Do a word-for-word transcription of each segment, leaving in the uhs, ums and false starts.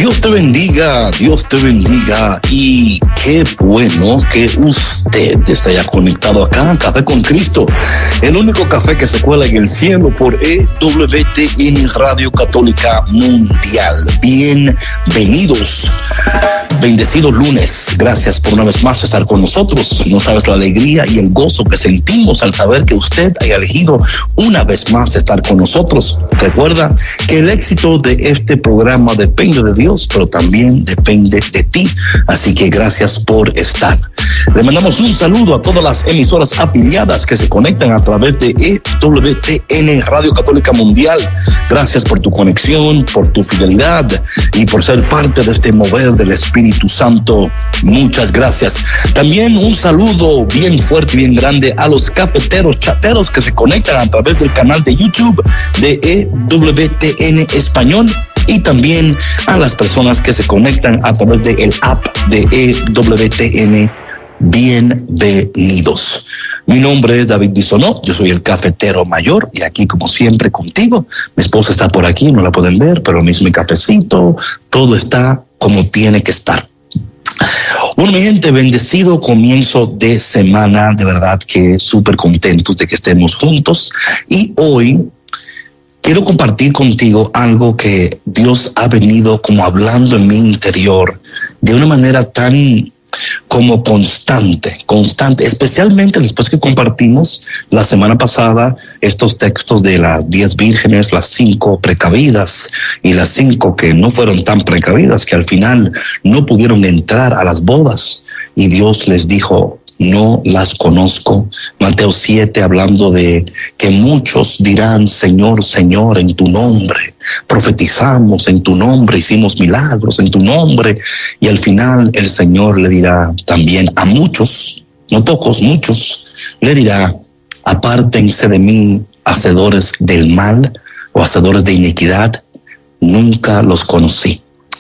Dios te bendiga, Dios te bendiga y qué bueno que usted está ya conectado acá en Café con Cristo, el único café que se cuela en el cielo por E W T N Radio Católica Mundial. Bienvenidos, bendecido lunes, gracias por una vez más estar con nosotros. No sabes la alegría y el gozo que sentimos al saber que usted haya elegido una vez más estar con nosotros. Recuerda que el éxito de este programa depende de Dios, pero también depende de ti. Así que gracias por estar. Le mandamos un saludo a todas las emisoras afiliadas que se conectan a través de E W T N Radio Católica Mundial. Gracias por tu conexión, por tu fidelidad y por ser parte de este mover del Espíritu Santo. Muchas gracias. También un saludo bien fuerte y bien grande a los cafeteros, chateros que se conectan a través del canal de YouTube de E W T N Español. Y también a las personas que se conectan a través del app de E W T N. Bienvenidos. Mi nombre es David Bisonó, yo soy el cafetero mayor y aquí como siempre contigo. Mi esposa está por aquí, no la pueden ver, pero mismo mi cafecito, todo está como tiene que estar. Bueno, mi gente, bendecido comienzo de semana, de verdad que súper contentos de que estemos juntos. Y hoy quiero compartir contigo algo que Dios ha venido como hablando en mi interior de una manera tan como constante, constante, especialmente después que compartimos la semana pasada estos textos de las diez vírgenes, las cinco precavidas y las cinco que no fueron tan precavidas, que al final no pudieron entrar a las bodas y Dios les dijo: no las conozco. Mateo siete, hablando de que muchos dirán: Señor, Señor, en tu nombre profetizamos, en tu nombre hicimos milagros, en tu nombre. Y al final el Señor le dirá también a muchos, no pocos, muchos, le dirá: apártense de mí, hacedores del mal o hacedores de iniquidad, nunca los conocí.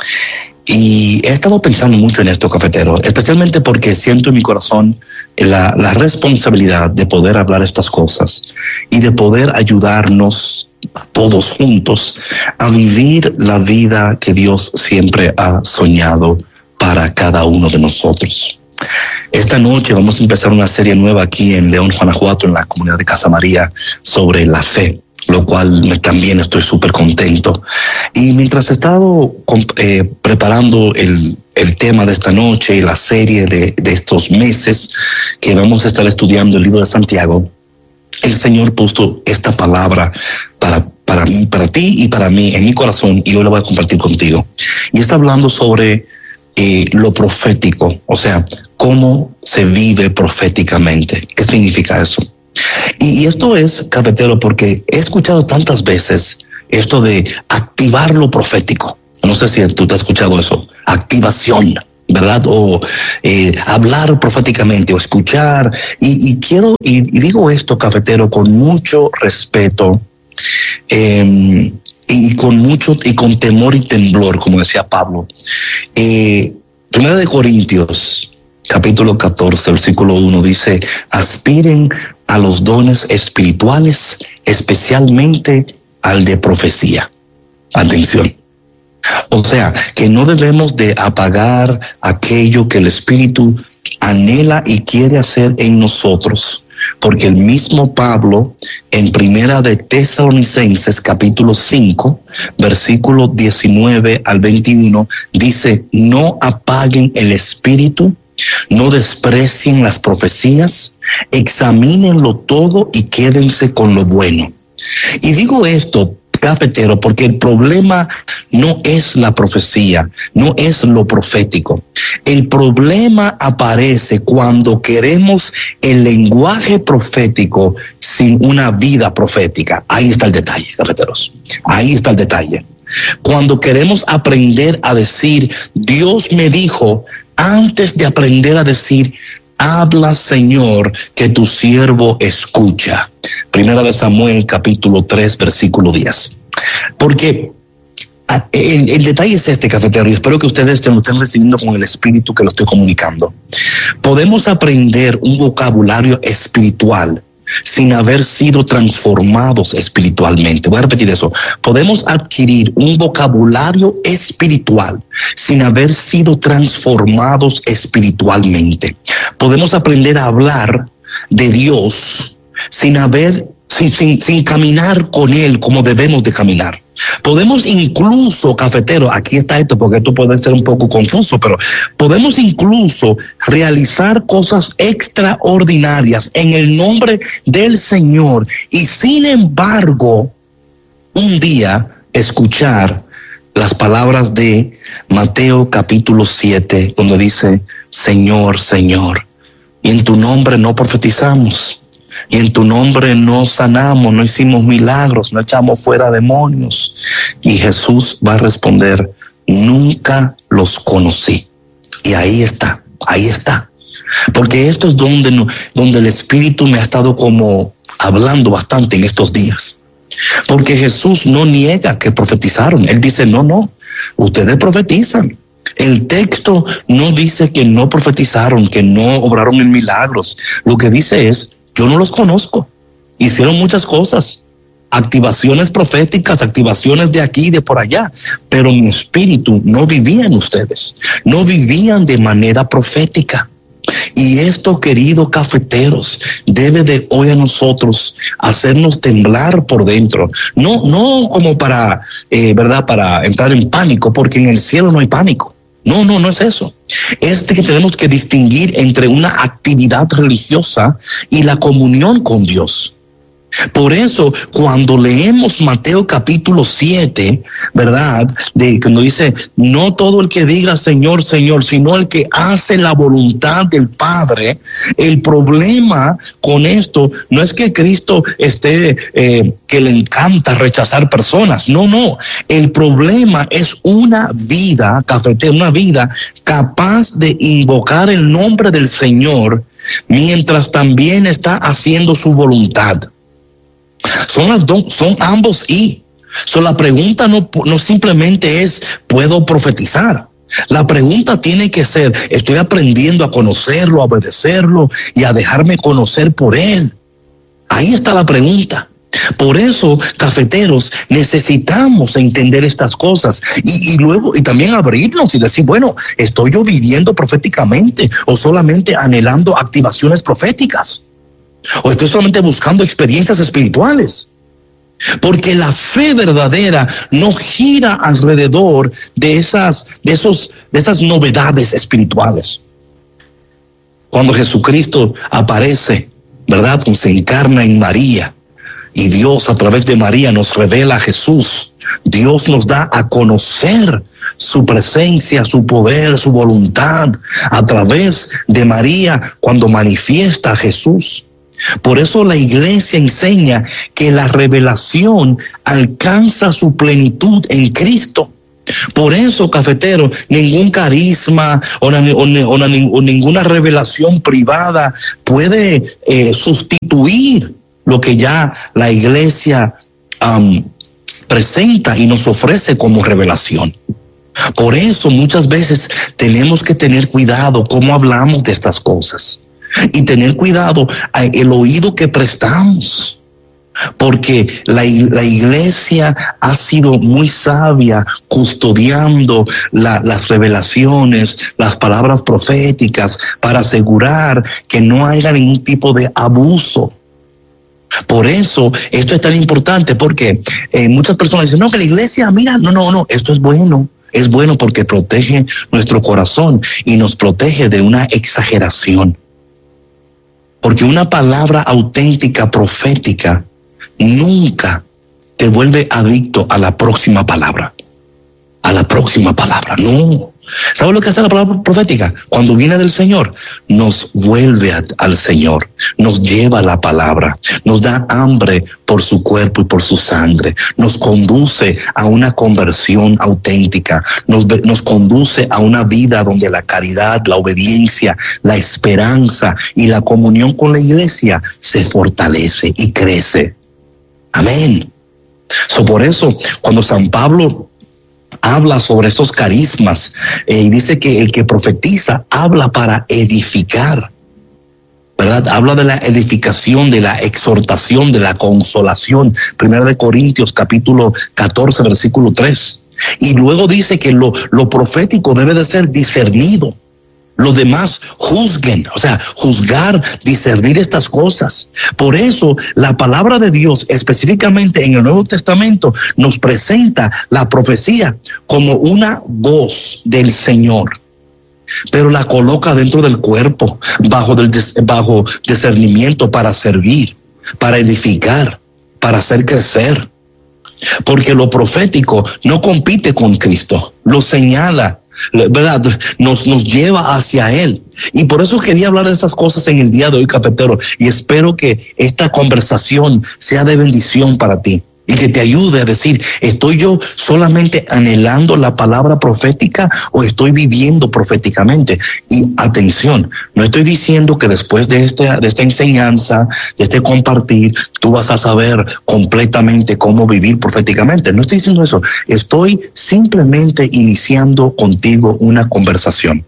Y he estado pensando mucho en esto, cafetero, especialmente porque siento en mi corazón la, la responsabilidad de poder hablar estas cosas y de poder ayudarnos a todos juntos a vivir la vida que Dios siempre ha soñado para cada uno de nosotros. Esta noche vamos a empezar una serie nueva aquí en León, Guanajuato, en la comunidad de Casa María, sobre la fe, lo cual me, también estoy súper contento. Y mientras he estado eh, preparando el, el tema de esta noche y la serie de, de estos meses que vamos a estar estudiando el libro de Santiago, el Señor puso esta palabra para, para mí, para ti y para mí en mi corazón, y hoy la voy a compartir contigo. Y está hablando sobre eh, lo profético, o sea, cómo se vive proféticamente. ¿Qué significa eso? Y esto es, cafetero, porque he escuchado tantas veces esto de activar lo profético. No sé si tú te has escuchado eso, activación, ¿verdad? O eh, hablar proféticamente o escuchar. Y, y quiero, y, y digo esto, cafetero, con mucho respeto eh, y con mucho, y con temor y temblor, como decía Pablo. Eh, Primera de Corintios, capítulo catorce, versículo uno, dice: aspiren a los dones espirituales, especialmente al de profecía. Atención. O sea, que no debemos de apagar aquello que el Espíritu anhela y quiere hacer en nosotros, porque el mismo Pablo en Primera de Tesalonicenses capítulo cinco, versículo diecinueve al veintiuno, dice: no apaguen el Espíritu, no desprecien las profecías, examínenlo todo y quédense con lo bueno. Y digo esto, cafetero, porque el problema no es la profecía, no es lo profético. El problema aparece cuando queremos el lenguaje profético sin una vida profética. Ahí está el detalle, cafeteros. Ahí está el detalle. Cuando queremos aprender a decir: Dios me dijo, antes de aprender a decir: habla, Señor, que tu siervo escucha. Primera de Samuel, capítulo tres, versículo diez. Porque el, el detalle es este, cafetero, y espero que ustedes lo estén recibiendo con el espíritu que lo estoy comunicando. Podemos aprender un vocabulario espiritual sin haber sido transformados espiritualmente. Voy a repetir eso. Podemos adquirir un vocabulario espiritual sin haber sido transformados espiritualmente. Podemos aprender a hablar de Dios sin haber, sin, sin, sin caminar con Él como debemos de caminar. Podemos incluso, cafetero, aquí está esto porque esto puede ser un poco confuso, pero podemos incluso realizar cosas extraordinarias en el nombre del Señor y sin embargo, un día escuchar las palabras de Mateo capítulo siete, donde dice, Señor, Señor, y en tu nombre no profetizamos. Y en tu nombre no sanamos, no hicimos milagros, no echamos fuera demonios. Y Jesús va a responder, nunca los conocí. Y ahí está, ahí está. Porque esto es donde, no, donde el Espíritu me ha estado como hablando bastante en estos días. Porque Jesús no niega que profetizaron. Él dice, no, no, ustedes profetizan. El texto no dice que no profetizaron, que no obraron en milagros. Lo que dice es, yo no los conozco. Hicieron muchas cosas, activaciones proféticas, activaciones de aquí y de por allá, pero mi espíritu no vivía en ustedes, no vivían de manera profética. Y esto, queridos cafeteros, debe de hoy a nosotros hacernos temblar por dentro. No, no como para, eh, verdad, para entrar en pánico, porque en el cielo no hay pánico. No, no, no es eso. Es de que tenemos que distinguir entre una actividad religiosa y la comunión con Dios. Por eso, cuando leemos Mateo capítulo siete, ¿verdad? De cuando dice, no todo el que diga Señor, Señor, sino el que hace la voluntad del Padre. El problema con esto no es que Cristo esté, eh, que le encanta rechazar personas. No, no. El problema es una vida, cafetera, una vida capaz de invocar el nombre del Señor mientras también está haciendo su voluntad. Son las dos, son ambos y. So, la pregunta no, no simplemente es, ¿puedo profetizar? La pregunta tiene que ser, ¿estoy aprendiendo a conocerlo, a obedecerlo y a dejarme conocer por él? Ahí está la pregunta. Por eso, cafeteros, necesitamos entender estas cosas y, y luego, y también abrirnos y decir, bueno, ¿estoy yo viviendo proféticamente o solamente anhelando activaciones proféticas? ¿O estoy solamente buscando experiencias espirituales? Porque la fe verdadera no gira alrededor de esas, de esos, de esas novedades espirituales. Cuando Jesucristo aparece, ¿verdad? Se encarna en María y Dios a través de María nos revela a Jesús. Dios nos da a conocer su presencia, su poder, su voluntad a través de María cuando manifiesta a Jesús. Por eso la iglesia enseña que la revelación alcanza su plenitud en Cristo. Por eso, cafetero, ningún carisma o, na, o, o, na, o ninguna revelación privada puede eh, sustituir lo que ya la iglesia um, presenta y nos ofrece como revelación. Por eso muchas veces tenemos que tener cuidado cómo hablamos de estas cosas. Y tener cuidado el oído que prestamos, porque la, la iglesia ha sido muy sabia custodiando la, las revelaciones, las palabras proféticas, para asegurar que no haya ningún tipo de abuso. Por eso esto es tan importante, porque eh, muchas personas dicen, no, que la iglesia, mira, no, no, no, esto es bueno. Es bueno porque protege nuestro corazón y nos protege de una exageración. Porque una palabra auténtica, profética, nunca te vuelve adicto a la próxima palabra. A la próxima palabra, no. ¿Sabes lo que hace la palabra profética? Cuando viene del Señor, nos vuelve a, al Señor, nos lleva la palabra, nos da hambre por su cuerpo y por su sangre, nos conduce a una conversión auténtica, nos, nos conduce a una vida donde la caridad, la obediencia, la esperanza y la comunión con la iglesia se fortalece y crece. Amén. So, por eso, cuando San Pablo habla sobre esos carismas eh, y dice que el que profetiza habla para edificar, ¿verdad? Habla de la edificación, de la exhortación, de la consolación. Primera de Corintios, capítulo catorce, versículo tres. Y luego dice que lo, lo profético debe de ser discernido. Los demás juzguen, o sea, juzgar, discernir estas cosas. Por eso la palabra de Dios, específicamente en el Nuevo Testamento, nos presenta la profecía como una voz del Señor, pero la coloca dentro del cuerpo, bajo, del, bajo discernimiento para servir, para edificar, para hacer crecer. Porque lo profético no compite con Cristo, lo señala, ¿verdad? Nos, nos lleva hacia Él. Y por eso quería hablar de esas cosas en el día de hoy, cafetero, y espero que esta conversación sea de bendición para ti y que te ayude a decir, ¿estoy yo solamente anhelando la palabra profética o estoy viviendo proféticamente? Y atención, no estoy diciendo que después de, este, de esta enseñanza, de este compartir, tú vas a saber completamente cómo vivir proféticamente. No estoy diciendo eso. Estoy simplemente iniciando contigo una conversación.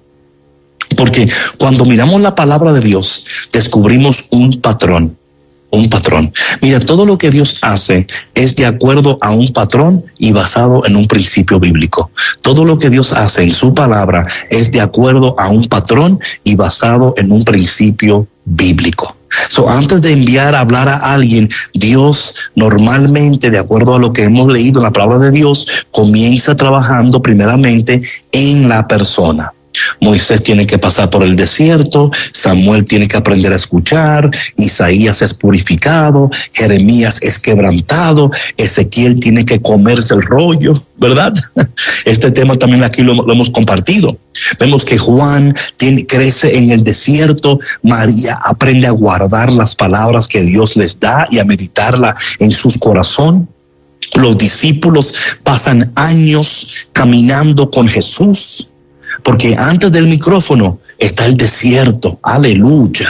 Porque cuando miramos la palabra de Dios, descubrimos un patrón. Un patrón. Mira, todo lo que Dios hace es de acuerdo a un patrón y basado en un principio bíblico. Todo lo que Dios hace en su palabra es de acuerdo a un patrón y basado en un principio bíblico. So, antes de enviar a hablar a alguien, Dios normalmente, de acuerdo a lo que hemos leído en la palabra de Dios, comienza trabajando primeramente en la persona. Moisés tiene que pasar por el desierto, Samuel tiene que aprender a escuchar, Isaías es purificado, Jeremías es quebrantado, Ezequiel tiene que comerse el rollo, ¿verdad? Este tema también aquí lo, lo hemos compartido. Vemos que Juan tiene, crece en el desierto, María aprende a guardar las palabras que Dios les da y a meditarla en su corazón. Los discípulos pasan años caminando con Jesús, porque antes del micrófono está el desierto. Aleluya.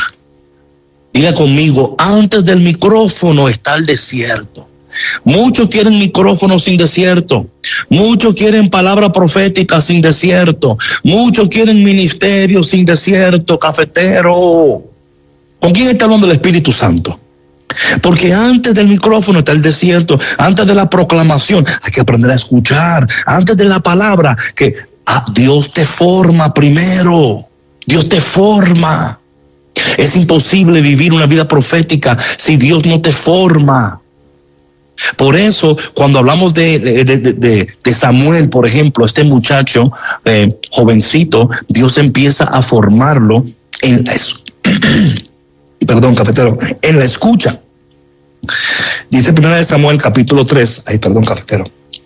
Diga conmigo, antes del micrófono está el desierto. Muchos quieren micrófono sin desierto. Muchos quieren palabra profética sin desierto. Muchos quieren ministerio sin desierto, cafetero. ¿Con quién está hablando el Espíritu Santo? Porque antes del micrófono está el desierto. Antes de la proclamación hay que aprender a escuchar. Antes de la palabra que... Ah, Dios te forma primero. Dios te forma. Es imposible vivir una vida profética si Dios no te forma. Por eso, cuando hablamos de, de, de, de, de Samuel, por ejemplo, este muchacho eh, jovencito, Dios empieza a formarlo en la, perdón, cafetero, en la escucha. Dice primera de Samuel, capítulo tres. Ay, perdón, cafetero.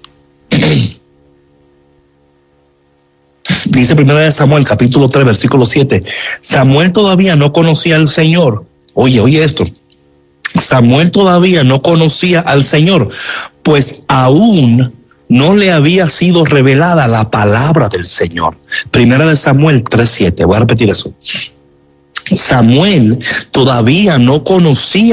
Dice primera de Samuel, capítulo tres, versículo siete. Samuel todavía no conocía al Señor. Oye, oye esto. Samuel todavía no conocía al Señor, pues aún no le había sido revelada la palabra del Señor. Primera de Samuel tres, siete. Voy a repetir eso. Samuel todavía no conocía